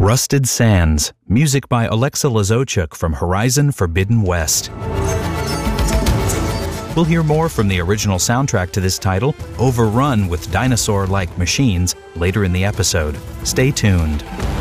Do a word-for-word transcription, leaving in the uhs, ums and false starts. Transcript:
Rusted Sands, music by Alexa Lazochuk from Horizon Forbidden West. We'll hear more from the original soundtrack to this title, Overrun with Dinosaur-like Machines, later in the episode. Stay tuned.